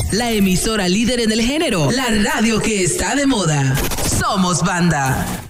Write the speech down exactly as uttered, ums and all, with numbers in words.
la emisora líder en el género, la radio que está de moda. Somos Banda.